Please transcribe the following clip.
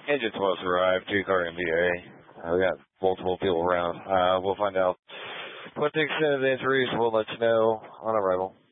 Engine 12's arrived, 2-car MVA. We got multiple people around. We'll find out what the extent of the injuries. We'll let you know on arrival.